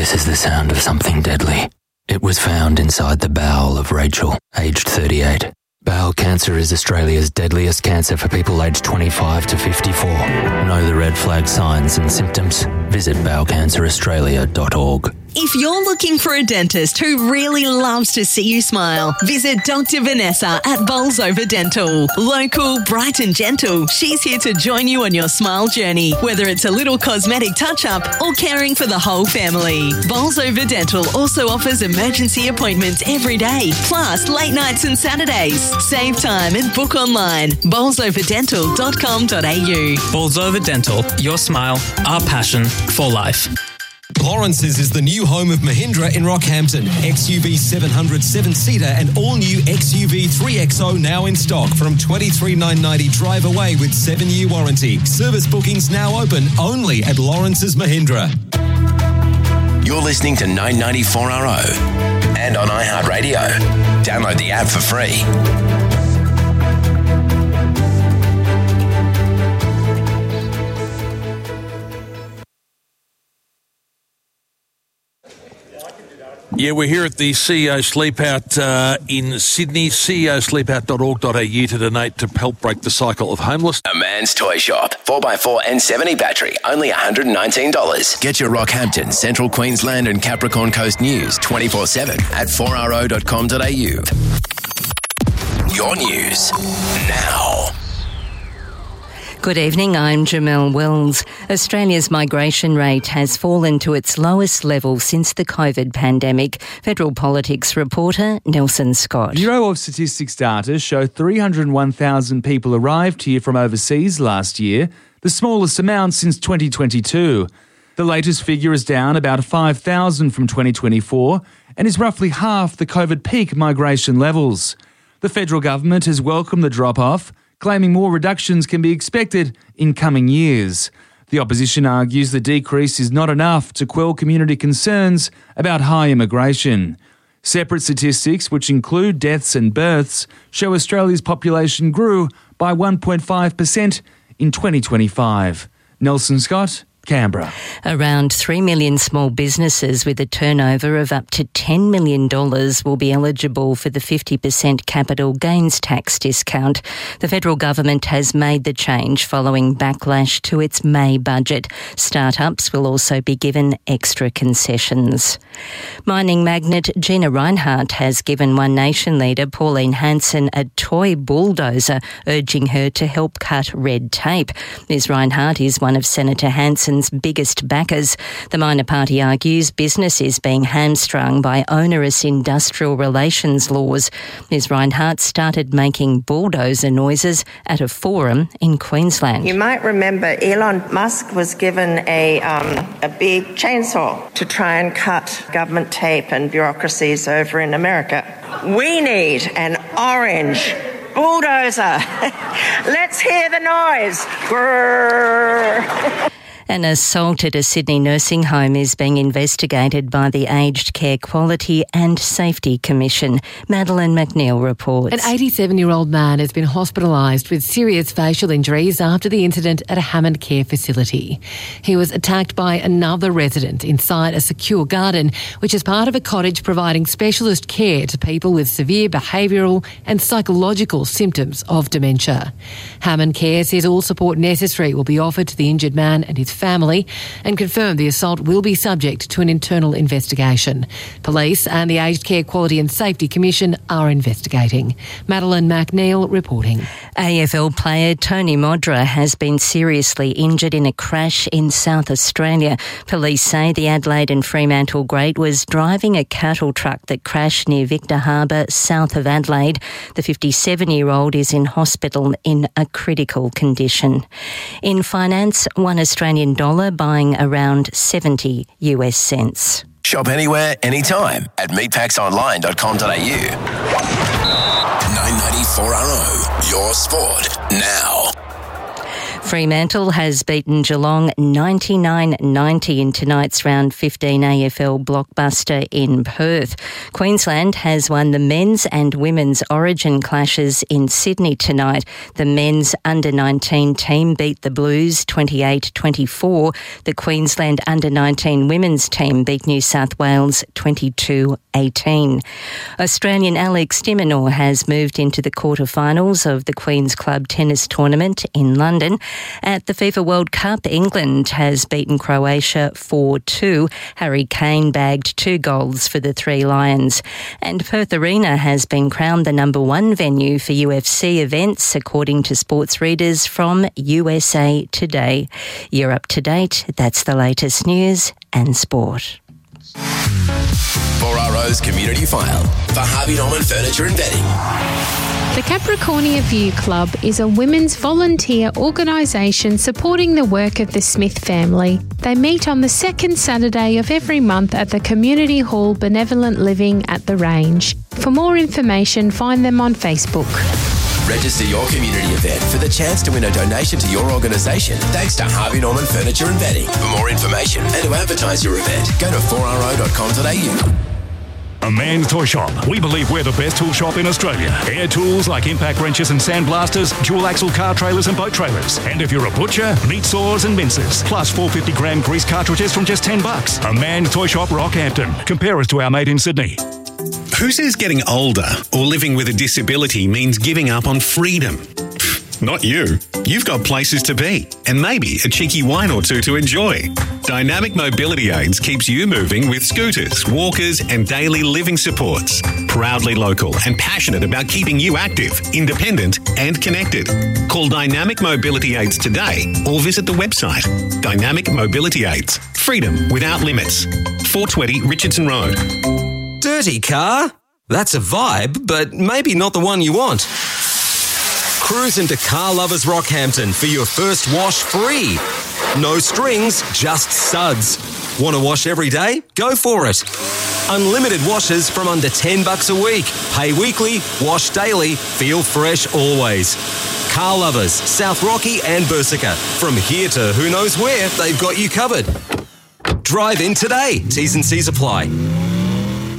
This is the sound of something deadly. It was found inside the bowel of Rachel, aged 38. Bowel cancer is Australia's deadliest cancer for people aged 25 to 54. Know the red flag signs and symptoms? Visit bowelcanceraustralia.org. If you're looking for a dentist who really loves to see you smile, visit Dr. Vanessa at Bolsover Dental. Local, bright and gentle, she's here to join you on your smile journey, whether it's a little cosmetic touch-up or caring for the whole family. Bolsover Dental also offers emergency appointments every day, plus late nights and Saturdays. Save time and book online. bolsoverdental.com.au. Bolsover Dental, your smile, our passion for life. Lawrence's is the new home of Mahindra in Rockhampton. XUV 700 7-seater and all-new XUV 3XO now in stock from $23,990 drive away with 7-year warranty. Service bookings now open only at Lawrence's Mahindra. You're listening to 994RO and on iHeartRadio. Download the app for free. Yeah, we're here at the CEO Sleep Out in Sydney, ceosleepout.org.au to donate to help break the cycle of homelessness. A Man's Toy Shop. 4x4 and 70 battery. Only $119. Get your Rockhampton, Central Queensland and Capricorn Coast news 24/7 at 4ro.com.au. Your news now. Good evening, I'm Jamelle Wells. Australia's migration rate has fallen to its lowest level since the COVID pandemic. Federal Politics reporter Nelson Scott. Bureau of Statistics data show 301,000 people arrived here from overseas last year, the smallest amount since 2022. The latest figure is down about 5,000 from 2024 and is roughly half the COVID peak migration levels. The federal government has welcomed the drop-off, claiming more reductions can be expected in coming years. The opposition argues the decrease is not enough to quell community concerns about high immigration. Separate statistics, which include deaths and births, show Australia's population grew by 1.5% in 2025. Nelson Scott, Canberra. Around 3 million small businesses with a turnover of up to $10 million will be eligible for the 50% capital gains tax discount. The federal government has made the change following backlash to its May budget. Startups will also be given extra concessions. Mining magnate Gina Rinehart has given One Nation leader Pauline Hanson a toy bulldozer, urging her to help cut red tape. Ms Rinehart is one of Senator Hanson's biggest backers. The minor party argues business is being hamstrung by onerous industrial relations laws. Ms Rinehart started making bulldozer noises at a forum in Queensland. You might remember Elon Musk was given a big chainsaw to try and cut government tape and bureaucracies over in America. We need an orange bulldozer. Let's hear the noise. Grrr. An assault at a Sydney nursing home is being investigated by the Aged Care Quality and Safety Commission. Madeleine McNeil reports. An 87-year-old man has been hospitalised with serious facial injuries after the incident at a Hammond Care facility. He was attacked by another resident inside a secure garden, which is part of a cottage providing specialist care to people with severe behavioural and psychological symptoms of dementia. Hammond Care says all support necessary will be offered to the injured man and his family and confirmed the assault will be subject to an internal investigation. Police and the Aged Care Quality and Safety Commission are investigating. Madeleine McNeil reporting. AFL player Tony Modra has been seriously injured in a crash in South Australia. Police say the Adelaide and Fremantle great was driving a cattle truck that crashed near Victor Harbour, south of Adelaide. The 57-year-old is in hospital in a critical condition. In finance, one Australian dollar buying around 70 US cents. Shop anywhere, anytime at meatpacksonline.com.au. 994RO, your sport now. Fremantle has beaten Geelong 99-90 in tonight's round 15 AFL blockbuster in Perth. Queensland has won the men's and women's Origin clashes in Sydney tonight. The men's under-19 team beat the Blues 28-24. The Queensland under-19 women's team beat New South Wales 22-18. Australian Alex de Minaur has moved into the quarterfinals of the Queen's Club tennis tournament in London. At the FIFA World Cup, England has beaten Croatia 4-2. Harry Kane bagged 2 goals for the Three Lions. And Perth Arena has been crowned the number 1 venue for UFC events, according to sports readers from USA Today. You're up to date. That's the latest news and sport. 4RO's Community File for Harvey Norman Furniture and Bedding. The Capricornia View Club is a women's volunteer organisation supporting the work of the Smith family. They meet on the second Saturday of every month at the Community Hall Benevolent Living at the Range. For more information, find them on Facebook. Register your community event for the chance to win a donation to your organisation thanks to Harvey Norman Furniture and Bedding. For more information and to advertise your event, go to 4ro.com.au. A Man's Toy Shop. We believe we're the best tool shop in Australia. Air tools like impact wrenches and sandblasters, dual axle car trailers and boat trailers. And if you're a butcher, meat saws and mincers. Plus 450-gram grease cartridges from just $10. A Man's Toy Shop, Rockhampton. Compare us to our mate in Sydney. Who says getting older or living with a disability means giving up on freedom? Not you. You've got places to be and maybe a cheeky wine or two to enjoy. Dynamic Mobility Aids keeps you moving with scooters, walkers and daily living supports. Proudly local and passionate about keeping you active, independent and connected. Call Dynamic Mobility Aids today or visit the website. Dynamic Mobility Aids. Freedom without limits. 420 Richardson Road. Dirty car? That's a vibe, but maybe not the one you want. Cruise into Car Lovers Rockhampton for your first wash free. No strings, just suds. Want to wash every day? Go for it. Unlimited washes from under $10 a week. Pay weekly, wash daily, feel fresh always. Car Lovers, South Rocky and Bursica. From here to who knows where, they've got you covered. Drive in today. T's and C's apply.